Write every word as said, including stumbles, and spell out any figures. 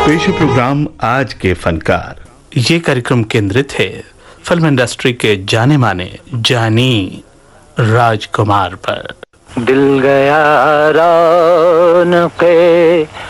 पेश प्रोग्राम आज के फनकार। ये कार्यक्रम केंद्रित है फिल्म इंडस्ट्री के जाने माने जानी राजकुमार पर। दिल गया रौनक़े